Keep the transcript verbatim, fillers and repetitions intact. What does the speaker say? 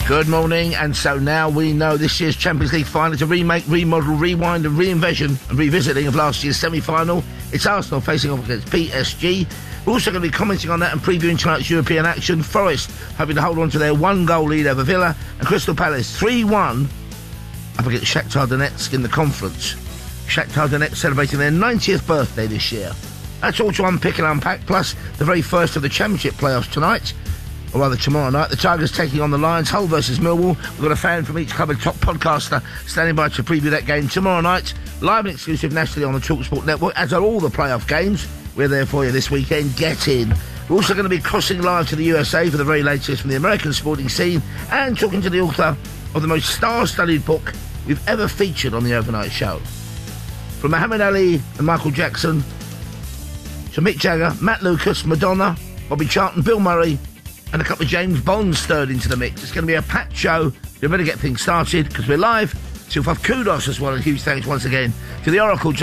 Good morning, and so now we know this year's Champions League final is a remake, remodel, rewind and reinvention and revisiting of last year's semi-final. It's Arsenal facing off against P S G. We're also going to be commenting on that and previewing tonight's European action. Forest hoping to hold on to their one-goal lead over Villa, and Crystal Palace three one up against Shakhtar Donetsk in the conference. Shakhtar Donetsk celebrating their ninetieth birthday this year. That's all to unpick and unpack, plus the very first of the Championship playoffs tonight. Or rather tomorrow night, the Tigers taking on the Lions, Hull versus Millwall. We've got a fan from each club and top podcaster standing by to preview that game tomorrow night, live and exclusive nationally on the TalkSport network, as are all the playoff games. We're there for you this weekend. Get in. We're also going to be crossing live to the U S A for the very latest from the American sporting scene, and talking to the author of the most star-studded book we've ever featured on the overnight show. From Muhammad Ali and Michael Jackson to Mick Jagger, Matt Lucas, Madonna, Bobby Charlton, Bill Murray, and a couple of James Bonds stirred into the mix. It's going to be a packed show. We better get things started because we're live. So, kudos as well, and huge thanks once again to the Oracle